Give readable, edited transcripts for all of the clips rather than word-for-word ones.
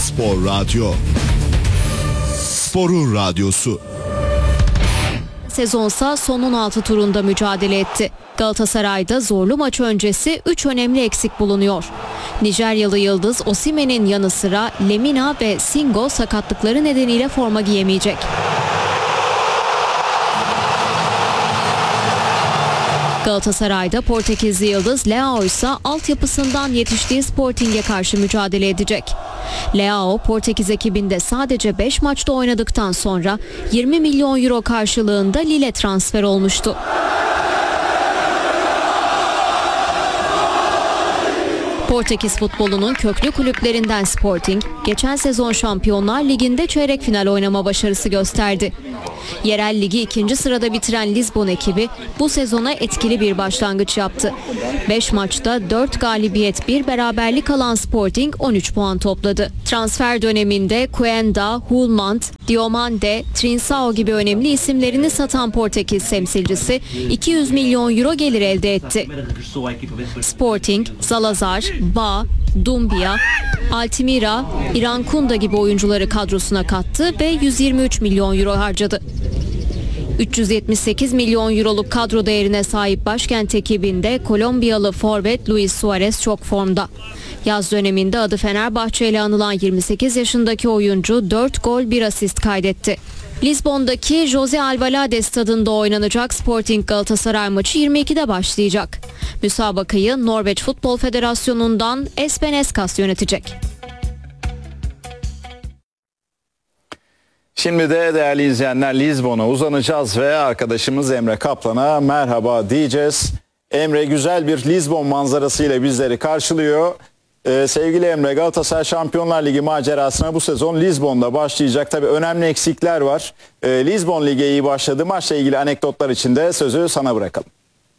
Spor Radyo. Sporun radyosu. Sezonsa son 16 turunda mücadele etti. Galatasaray'da zorlu maç öncesi 3 önemli eksik bulunuyor. Nijeryalı yıldız Osimhen'in yanı sıra Lemina ve Singo sakatlıkları nedeniyle forma giyemeyecek. Galatasaray'da Portekizli yıldız Leao ise altyapısından yetiştiği Sporting'e karşı mücadele edecek. Leao, Portekiz ekibinde sadece 5 maçta oynadıktan sonra 20 milyon euro karşılığında Lille transfer olmuştu. Portekiz futbolunun köklü kulüplerinden Sporting, geçen sezon Şampiyonlar Ligi'nde çeyrek final oynama başarısı gösterdi. Yerel ligi 2. sırada bitiren Lizbon ekibi bu sezona etkili bir başlangıç yaptı. 5 maçta 4 galibiyet 1 beraberlik alan Sporting 13 puan topladı. Transfer döneminde Cuenda, Hulmant, Diomande, Trincao gibi önemli isimlerini satan Portekiz temsilcisi 200 milyon euro gelir elde etti. Sporting, Salazar, Ba, Dumbia, Altimira, Irankunda gibi oyuncuları kadrosuna kattı ve 123 milyon euro harcadı. 378 milyon euroluk kadro değerine sahip başkent ekibinde Kolombiyalı forvet Luis Suarez çok formda. Yaz döneminde adı Fenerbahçe ile anılan 28 yaşındaki oyuncu 4 gol 1 asist kaydetti. Lizbon'daki José Alvalade stadında oynanacak Sporting Galatasaray maçı 22'de başlayacak. Müsabakayı Norveç Futbol Federasyonu'ndan Espen Eskas yönetecek. Şimdi de değerli izleyenler Lizbon'a uzanacağız ve arkadaşımız Emre Kaplan'a merhaba diyeceğiz. Emre güzel bir Lizbon manzarası ile bizleri karşılıyor. Sevgili Emre, Galatasaray Şampiyonlar Ligi macerasına bu sezon Lizbon'da başlayacak. Tabii önemli eksikler var. Lizbon Ligi iyi başladı. Maçla ilgili anekdotlar için de sözü sana bırakalım.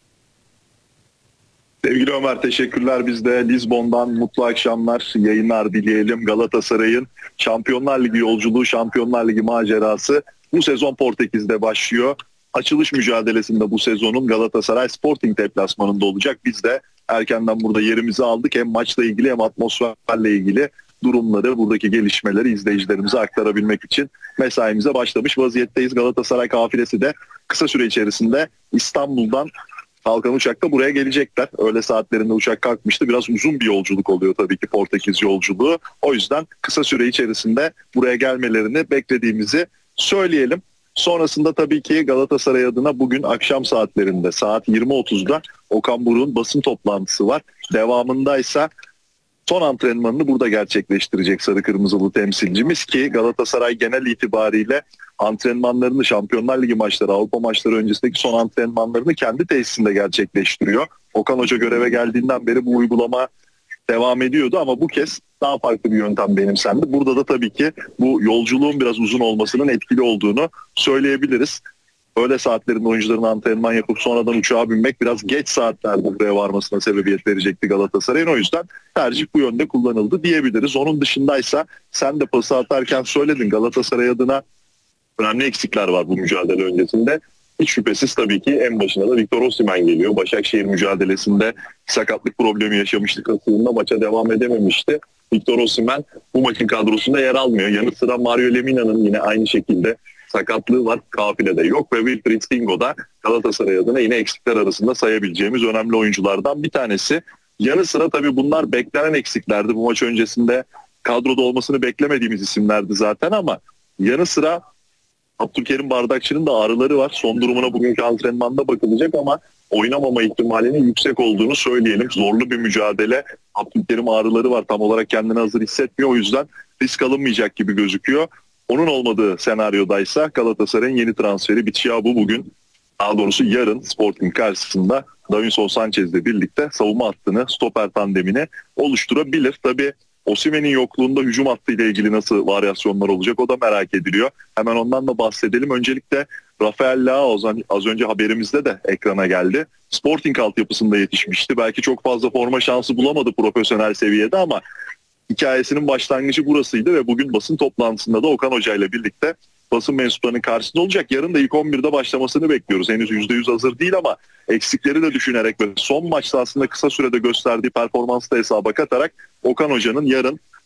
Sevgili Ömer, teşekkürler. Biz de Lizbon'dan mutlu akşamlar, yayınlar dileyelim. Galatasaray'ın Şampiyonlar Ligi yolculuğu, Şampiyonlar Ligi macerası bu sezon Portekiz'de başlıyor. Açılış mücadelesinde bu sezonun Galatasaray Sporting deplasmanında olacak. Biz de erkenden burada yerimizi aldık. Hem maçla ilgili hem atmosferle ilgili durumları, buradaki gelişmeleri izleyicilerimize aktarabilmek için mesaimize başlamış vaziyetteyiz. Galatasaray kafilesi de kısa süre içerisinde İstanbul'dan kalkan uçakta buraya gelecekler. Öğle saatlerinde uçak kalkmıştı. Biraz uzun bir yolculuk oluyor tabii ki Portekiz yolculuğu. O yüzden kısa süre içerisinde buraya gelmelerini beklediğimizi söyleyelim. Sonrasında tabii ki Galatasaray adına bugün akşam saatlerinde saat 20.30'da Okan Buruk'un basın toplantısı var. Devamındaysa son antrenmanını burada gerçekleştirecek sarı kırmızılı temsilcimiz ki Galatasaray genel itibariyle antrenmanlarını, Şampiyonlar Ligi maçları, Avrupa maçları öncesindeki son antrenmanlarını kendi tesisinde gerçekleştiriyor. Okan Hoca göreve geldiğinden beri bu uygulama devam ediyordu ama bu kez daha farklı bir yöntem benimsendi. Burada da tabii ki bu yolculuğun biraz uzun olmasının etkili olduğunu söyleyebiliriz. Öğle saatlerinde oyuncuların antrenman yapıp sonradan uçağa binmek biraz geç saatlerde buraya varmasına sebebiyet verecekti Galatasaray'ın. O yüzden tercih bu yönde kullanıldı diyebiliriz. Onun dışındaysa sen de pası atarken söyledin, Galatasaray adına önemli eksikler var bu mücadele öncesinde. Hiç şüphesiz tabii ki en başına da Victor Osimhen geliyor. Başakşehir mücadelesinde sakatlık problemi yaşamıştı. Kası'nda maça devam edememişti. Victor Osimhen bu maçın kadrosunda yer almıyor. Yanı sıra Mario Lemina'nın yine aynı şekilde sakatlığı var. Kafilede yok ve Wilfried Singo da Galatasaray adına yine eksikler arasında sayabileceğimiz önemli oyunculardan bir tanesi. Yanı sıra tabii bunlar beklenen eksiklerdi. Bu maç öncesinde kadroda olmasını beklemediğimiz isimlerdi zaten ama yanı sıra Abdülkerim Bardakçı'nın da ağrıları var. Son durumuna bugünkü antrenmanda bakılacak ama oynamama ihtimalinin yüksek olduğunu söyleyelim. Zorlu bir mücadele. Abdülkerim ağrıları var. Tam olarak kendini hazır hissetmiyor. O yüzden risk alınmayacak gibi gözüküyor. Onun olmadığı senaryodaysa Galatasaray'ın yeni transferi Bitshiabu bugün, daha doğrusu yarın Sporting karşısında Davinson Sanchez'le birlikte savunma hattını, stoper tandemini oluşturabilir. Tabii Osimhen'in yokluğunda hücum hattıyla ilgili nasıl varyasyonlar olacak o da merak ediliyor. Hemen ondan da bahsedelim. Öncelikle Rafael Leao az önce haberimizde de ekrana geldi. Sporting altyapısında yetişmişti. Belki çok fazla forma şansı bulamadı profesyonel seviyede ama hikayesinin başlangıcı burasıydı ve bugün basın toplantısında da Okan Hoca ile birlikte basın mensuplarının karşısında olacak. Yarın da ilk 11'de başlamasını bekliyoruz. Henüz %100 hazır değil ama eksikleri de düşünerek ve son maçta aslında kısa sürede gösterdiği performansı da hesaba katarak Okan Hoca'nın yarın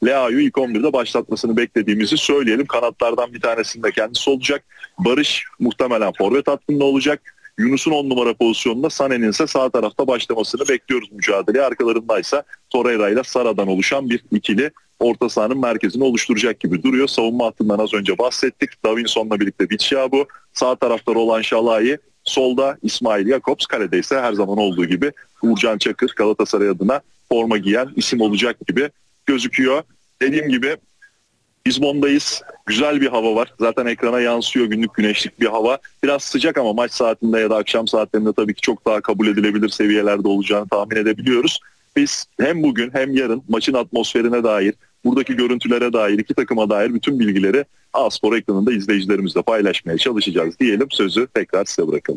Leao'yu ilk 11'de başlatmasını beklediğimizi söyleyelim. Kanatlardan bir tanesinde kendisi olacak. Barış muhtemelen forvet hattında olacak. Yunus'un 10 numara pozisyonunda, Sané'nin ise sağ tarafta başlamasını bekliyoruz mücadeleye. Arkalarındaysa Torreira ile Sara'dan oluşan bir ikili orta sahanın merkezini oluşturacak gibi duruyor. Savunma hattından az önce bahsettik. Davinson'la birlikte Vichiabu, sağ tarafta Roland Şalai, solda İsmail Jakobs, kalede ise her zaman olduğu gibi Uğurcan Çakır, Galatasaray adına forma giyen isim olacak gibi gözüküyor. Dediğim gibi Lizbon'dayız. Güzel bir hava var. Zaten ekrana yansıyor, günlük güneşlik bir hava. Biraz sıcak ama maç saatinde ya da akşam saatlerinde tabii ki çok daha kabul edilebilir seviyelerde olacağını tahmin edebiliyoruz. Biz hem bugün hem yarın maçın atmosferine dair, buradaki görüntülere dair, iki takıma dair bütün bilgileri A-Spor ekranında izleyicilerimizle paylaşmaya çalışacağız diyelim. Sözü tekrar size bırakalım.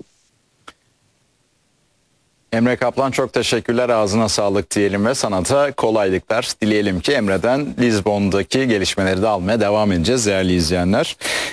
Emre Kaplan, çok teşekkürler, ağzına sağlık diyelim ve sana da kolaylıklar dileyelim ki Emre'den Lizbon'daki gelişmeleri de almaya devam edeceğiz değerli izleyenler.